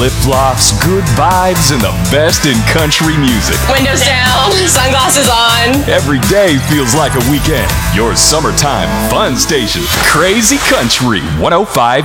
Flip-flops, good vibes, and the best in country music. Windows down, sunglasses on. Every day feels like a weekend. Your summertime fun station, Crazy Country 105.